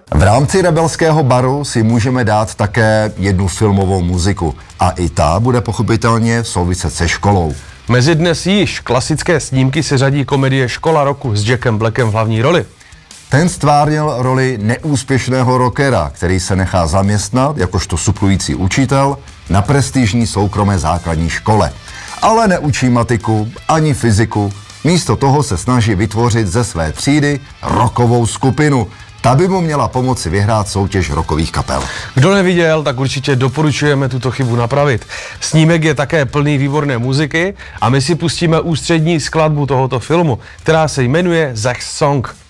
V rámci Rebelského baru si můžeme dát také jednu filmovou muziku a i ta bude pochopitelně souviset se školou. Mezi dnes již klasické snímky se řadí komedie Škola roku s Jackem Blackem v hlavní roli. Ten stvárnil roli neúspěšného rockera, který se nechá zaměstnat jakožto suplující učitel na prestižní soukromé základní škole. Ale neučí matiku ani fyziku, místo toho se snaží vytvořit ze své třídy rockovou skupinu. Ta by mu měla pomoci vyhrát soutěž rockových kapel. Kdo neviděl, tak určitě doporučujeme tuto chybu napravit. Snímek je také plný výborné muziky a my si pustíme ústřední skladbu tohoto filmu, která se jmenuje Zach's Song.